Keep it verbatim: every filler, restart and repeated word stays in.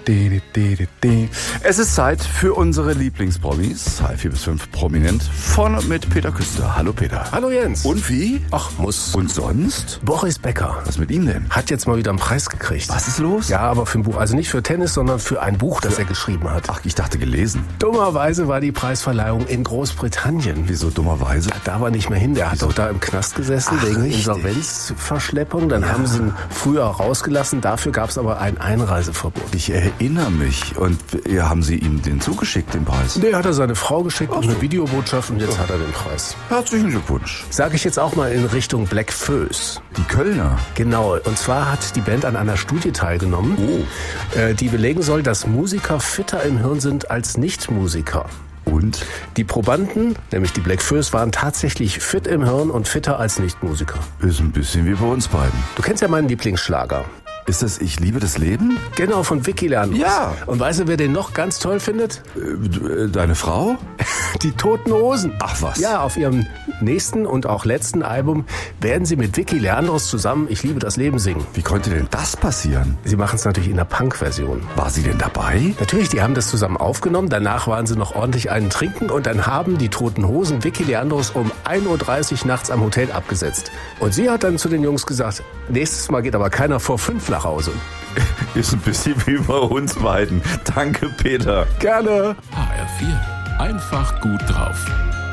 Es ist Zeit für unsere Lieblingspromis. Halb vier bis fünf prominent. Von und mit Peter Küster. Hallo Peter. Hallo Jens. Und wie? Ach, muss. Und sonst? Boris Becker. Was mit ihm denn? Hat jetzt mal wieder einen Preis gekriegt. Was ist los? Ja, aber für ein Buch. Also nicht für Tennis, sondern für ein Buch, das er geschrieben hat. Ach, ich dachte gelesen. Dummerweise war die Preisverleihung in Großbritannien. Wieso dummerweise? Ja, da war nicht mehr hin. Der hat doch da im Knast gesessen Ach, wegen richtig. Insolvenzverschleppung. Dann Ja. haben sie ihn früher rausgelassen. Dafür gab es aber ein Einreiseverbot. Ich erinnere mich. Und ja, haben Sie ihm den zugeschickt, den Preis? Nee, hat er seine Frau geschickt Ach und so. eine Videobotschaft und jetzt hat er den Preis. Herzlichen Glückwunsch. Sage ich jetzt auch mal in Richtung Black Föß. Die Kölner. Genau, und zwar hat die Band an einer Studie teilgenommen, Oh. äh, die belegen soll, dass Musiker fitter im Hirn sind als Nichtmusiker. Und? Die Probanden, nämlich die Black Föß, waren tatsächlich fit im Hirn und fitter als Nichtmusiker. Ist ein bisschen wie bei uns beiden. Du kennst ja meinen Lieblingsschlager. Ist das Ich liebe das Leben? Genau, von Vicky Leandros. Ja. Und weißt du, wer den noch ganz toll findet? Äh, Deine Frau? Die Toten Hosen. Ach was. Ja, auf ihrem nächsten und auch letzten Album werden sie mit Vicky Leandros zusammen Ich liebe das Leben singen. Wie konnte denn das passieren? Sie machen es natürlich in der Punk-Version. War sie denn dabei? Natürlich, die haben das zusammen aufgenommen, danach waren sie noch ordentlich einen trinken und dann haben die Toten Hosen Vicky Leandros um ein Uhr dreißig nachts am Hotel abgesetzt. Und sie hat dann zu den Jungs gesagt, nächstes Mal geht aber keiner vor fünf nach Hause. Ist ein bisschen wie bei uns beiden. Danke, Peter. Gerne. H R vier. Einfach gut drauf.